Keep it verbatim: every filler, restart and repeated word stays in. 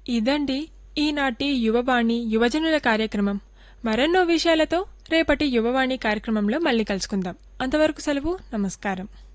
ఇదండి ఈనాటి యువవాణి యువజనుల కార్యక్రమం. మరెన్నో విషయాలతో రేపటి యువవాణి కార్యక్రమంలో మళ్ళీ కలుసుకుందాం. అంతవరకు సెలవు. నమస్కారం.